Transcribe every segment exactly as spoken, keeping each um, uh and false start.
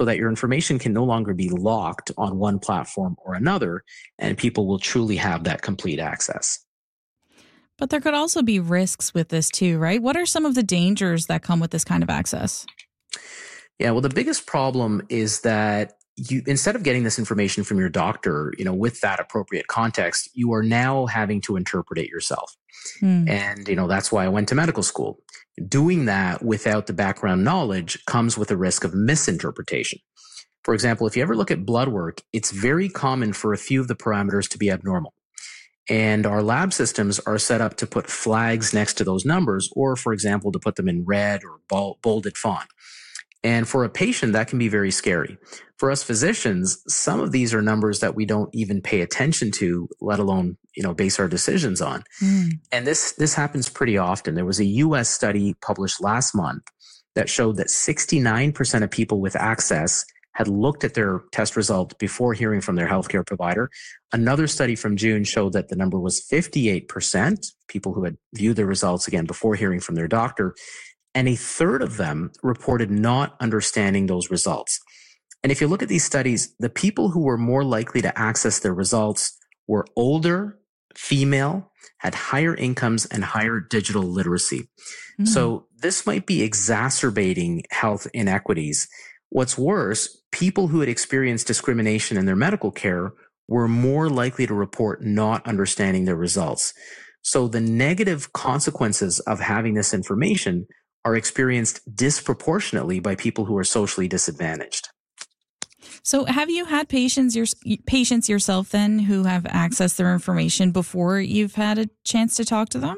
so that your information can no longer be locked on one platform or another, and people will truly have that complete access. But there could also be risks with this too, right? What are some of the dangers that come with this kind of access? Yeah, well, the biggest problem is that you, instead of getting this information from your doctor, you know, with that appropriate context, you are now having to interpret it yourself. Mm. And, you know, that's why I went to medical school. Doing that without the background knowledge comes with a risk of misinterpretation. For example, if you ever look at blood work, it's very common for a few of the parameters to be abnormal. And our lab systems are set up to put flags next to those numbers, or, for example, to put them in red or bolded font. And for a patient, that can be very scary. For us physicians, some of these are numbers that we don't even pay attention to, let alone, you know, base our decisions on. Mm. And this, this happens pretty often. There was a U S study published last month that showed that sixty-nine percent of people with access had looked at their test result before hearing from their healthcare provider. Another study from June showed that the number was fifty-eight percent, people who had viewed their results again before hearing from their doctor. And a third of them reported not understanding those results. And if you look at these studies, the people who were more likely to access their results were older, female, had higher incomes, and higher digital literacy. Mm. So this might be exacerbating health inequities. What's worse, people who had experienced discrimination in their medical care were more likely to report not understanding their results. So the negative consequences of having this information are experienced disproportionately by people who are socially disadvantaged. So have you had patients, your, patients yourself then who have accessed their information before you've had a chance to talk to them?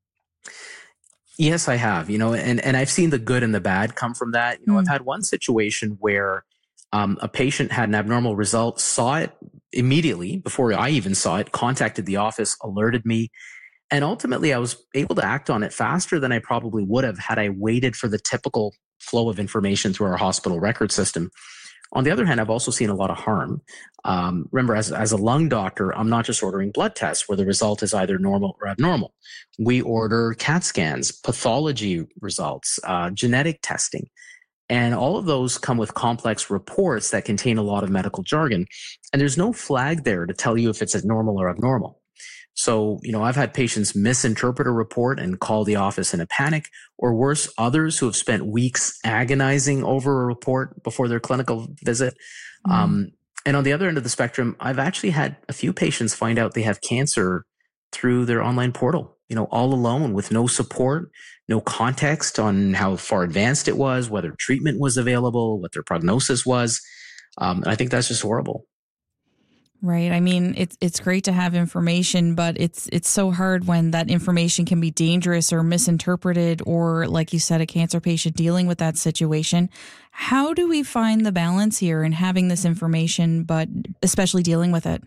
Yes, I have, you know, and, and I've seen the good and the bad come from that. You know, mm. I've had one situation where um, a patient had an abnormal result, saw it immediately before I even saw it, contacted the office, alerted me. And ultimately, I was able to act on it faster than I probably would have had I waited for the typical flow of information through our hospital record system. On the other hand, I've also seen a lot of harm. Um, remember, as, as a lung doctor, I'm not just ordering blood tests where the result is either normal or abnormal. We order CAT scans, pathology results, uh, genetic testing. And all of those come with complex reports that contain a lot of medical jargon. And there's no flag there to tell you if it's normal or abnormal. So, you know, I've had patients misinterpret a report and call the office in a panic, or worse, others who have spent weeks agonizing over a report before their clinical visit. Mm. Um, and on the other end of the spectrum, I've actually had a few patients find out they have cancer through their online portal, you know, all alone with no support, no context on how far advanced it was, whether treatment was available, what their prognosis was. Um, and I think that's just horrible. Right. I mean, it's it's great to have information, but it's it's so hard when that information can be dangerous or misinterpreted, or like you said, a cancer patient dealing with that situation. How do we find the balance here in having this information, but especially dealing with it?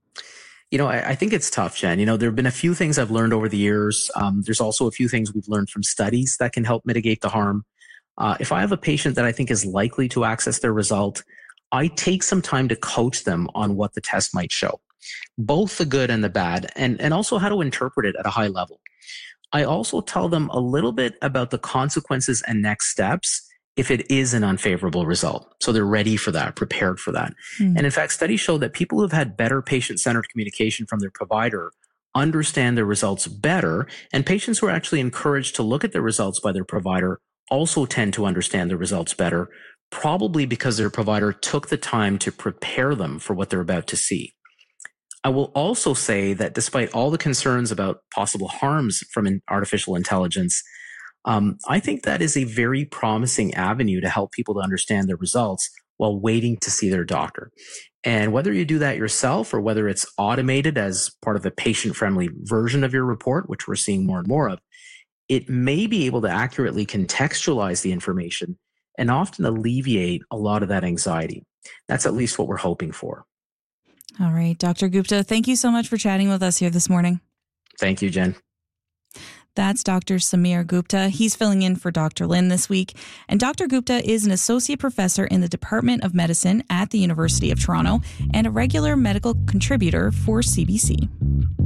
You know, I, I think it's tough, Jen. You know, there have been a few things I've learned over the years. Um, there's also a few things we've learned from studies that can help mitigate the harm. Uh, if I have a patient that I think is likely to access their result, I take some time to coach them on what the test might show, both the good and the bad, and, and also how to interpret it at a high level. I also tell them a little bit about the consequences and next steps if it is an unfavorable result. So they're ready for that, prepared for that. Mm. And in fact, studies show that people who have had better patient-centered communication from their provider understand their results better, and patients who are actually encouraged to look at their results by their provider also tend to understand the results better, probably because their provider took the time to prepare them for what they're about to see. I will also say that despite all the concerns about possible harms from artificial intelligence, um, I think that is a very promising avenue to help people to understand their results while waiting to see their doctor. And whether you do that yourself or whether it's automated as part of a patient-friendly version of your report, which we're seeing more and more of, it may be able to accurately contextualize the information and often alleviate a lot of that anxiety. That's at least what we're hoping for. All right, Doctor Gupta, thank you so much for chatting with us here this morning. Thank you, Jen. That's Doctor Samir Gupta. He's filling in for Doctor Lin this week. And Doctor Gupta is an associate professor in the Department of Medicine at the University of Toronto and a regular medical contributor for C B C.